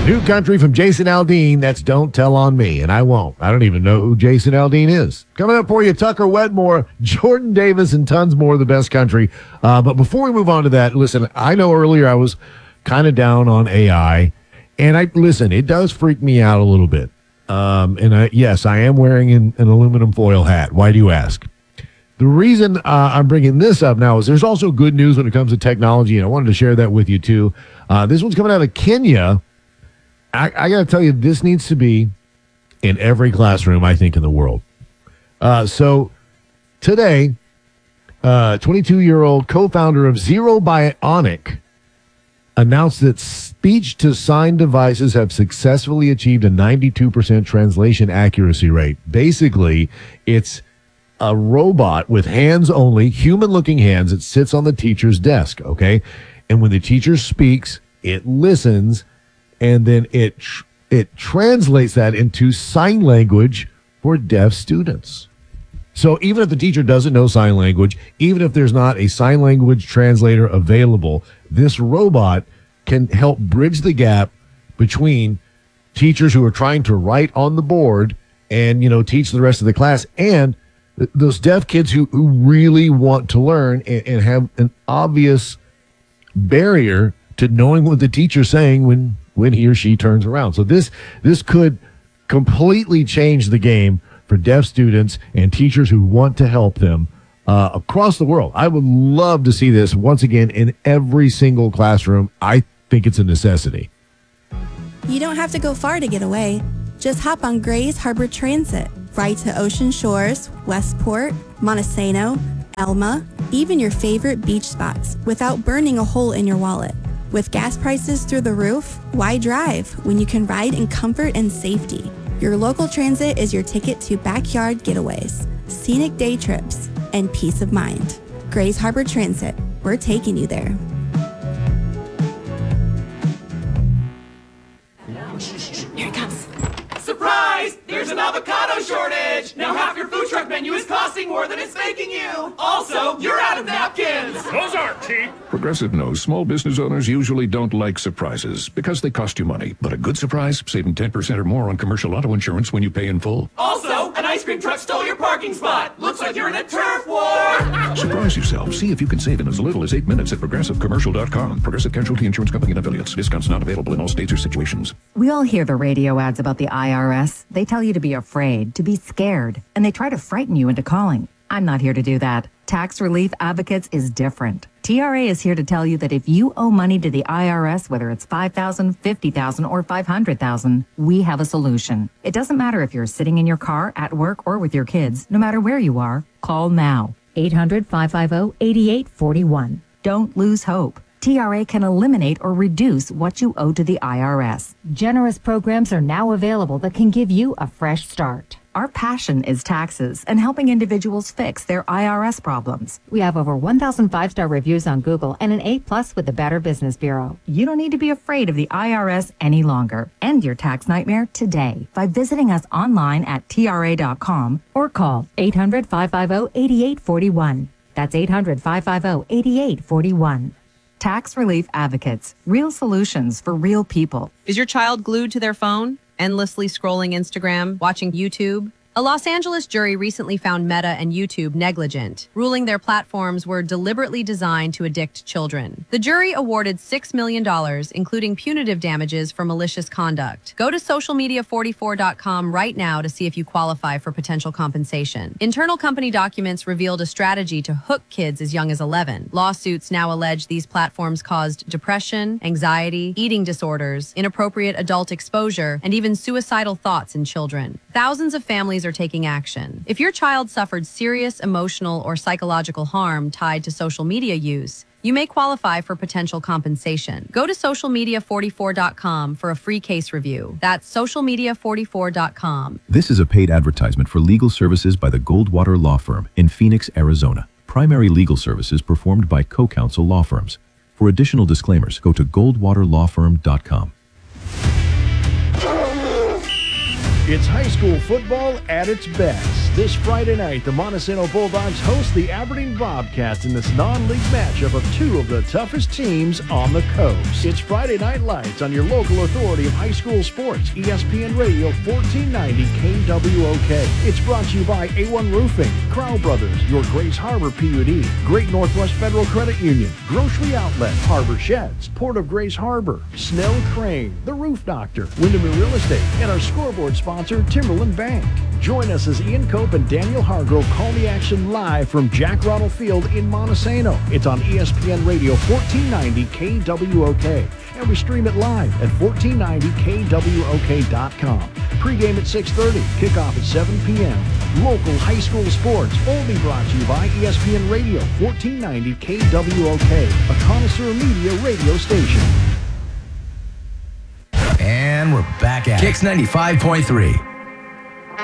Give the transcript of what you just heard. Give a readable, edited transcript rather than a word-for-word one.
New country from Jason Aldean. That's Don't Tell on Me, and I won't. I don't even know who Jason Aldean is. Coming up for you, Tucker Wetmore, Jordan Davis, and tons more of the best country. But before we move on to that, listen, I know earlier I was kind of down on AI, and it does freak me out a little bit. Yes, I am wearing an aluminum foil hat. Why do you ask? The reason I'm bringing this up now is there's also good news when it comes to technology, and I wanted to share that with you too. This one's coming out of Kenya. I got to tell you, this needs to be in every classroom, I think, in the world. So today, 22-year-old co-founder of Zero Bionic announced that speech-to-sign devices have successfully achieved a 92% translation accuracy rate. Basically, it's a robot with hands only, human-looking hands that sits on the teacher's desk, okay? And when the teacher speaks, it listens, and then it translates that into sign language for deaf students. So even if the teacher doesn't know sign language, even if there's not a sign language translator available, this robot can help bridge the gap between teachers who are trying to write on the board and, teach the rest of the class, and those deaf kids who really want to learn and have an obvious barrier to knowing what the teacher's saying when he or she turns around. So this could completely change the game for deaf students and teachers who want to help them across the world. I would love to see this once again in every single classroom. I think it's a necessity. You don't have to go far to get away. Just hop on Grays Harbor Transit. Ride to Ocean Shores, Westport, Montesano, Elma, even your favorite beach spots without burning a hole in your wallet. With gas prices through the roof, why drive when you can ride in comfort and safety? Your local transit is your ticket to backyard getaways, scenic day trips, and peace of mind. Grays Harbor Transit, we're taking you there. Here it comes. Surprise! There's an avocado shortage! Now half your food truck menu is costing more than it's making you! Also, you're out of napkins! Those aren't cheap! Progressive knows small business owners usually don't like surprises because they cost you money. But a good surprise, saving 10% or more on commercial auto insurance when you pay in full. Also, an ice cream truck stole your parking spot! Looks like you're in a turf war! Surprise yourself. See if you can save in as little as 8 minutes at progressivecommercial.com. Progressive Casualty Insurance Company and affiliates. Discounts not available in all states or situations. We all hear the radio ads about the IRS. They tell you to be afraid, to be scared, and they try to frighten you into calling. I'm not here to do that. Tax Relief Advocates is different. TRA is here to tell you that if you owe money to the IRS, whether it's $5,000, $50,000, or $500,000, we have a solution. It doesn't matter if you're sitting in your car, at work, or with your kids. No matter where you are, call now. 800-550-8841. Don't lose hope. TRA can eliminate or reduce what you owe to the IRS. Generous programs are now available that can give you a fresh start. Our passion is taxes and helping individuals fix their IRS problems. We have over 1,000 5-star reviews on Google and an A+ with the Better Business Bureau. You don't need to be afraid of the IRS any longer. End your tax nightmare today by visiting us online at TRA.com or call 800-550-8841. That's 800-550-8841. Tax Relief Advocates. Real solutions for real people. Is your child glued to their phone, endlessly scrolling Instagram, watching YouTube? A Los Angeles jury recently found Meta and YouTube negligent, ruling their platforms were deliberately designed to addict children. The jury awarded $6 million, including punitive damages for malicious conduct. Go to socialmedia44.com right now to see if you qualify for potential compensation. Internal company documents revealed a strategy to hook kids as young as 11. Lawsuits now allege these platforms caused depression, anxiety, eating disorders, inappropriate adult exposure, and even suicidal thoughts in children. Thousands of families are taking action. If your child suffered serious emotional or psychological harm tied to social media use, you may qualify for potential compensation. Go to socialmedia44.com for a free case review. That's socialmedia44.com. This is a paid advertisement for legal services by the Goldwater Law Firm in Phoenix, Arizona. Primary legal services performed by co-counsel law firms. For additional disclaimers, go to goldwaterlawfirm.com. It's high school football at its best. This Friday night, the Montesano Bulldogs host the Aberdeen Bobcats in this non-league matchup of two of the toughest teams on the coast. It's Friday Night Lights on your local authority of high school sports, ESPN Radio 1490 KWOK. It's brought to you by A1 Roofing, Crow Brothers, your Grace Harbor PUD, Great Northwest Federal Credit Union, Grocery Outlet, Harbor Sheds, Port of Grace Harbor, Snell Crane, The Roof Doctor, Windermere Real Estate, and our scoreboard sponsor, Timberland Bank. Join us as Ian Cope and Daniel Hargrove call the action live from Jack Ronald Field in Montesano. It's on ESPN Radio 1490 KWOK, and we stream it live at 1490kwok.com. Pre-game at 6:30, kickoff at 7 p.m. Local high school sports only brought to you by ESPN Radio 1490 KWOK, a Connoisseur Media radio station. And we're back at Kicks 95.3.